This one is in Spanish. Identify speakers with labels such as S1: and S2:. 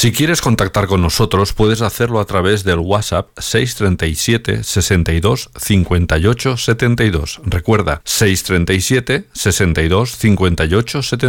S1: Si quieres contactar con nosotros, puedes hacerlo a través del WhatsApp 637 62 58 72. Recuerda, 637 62 58 72.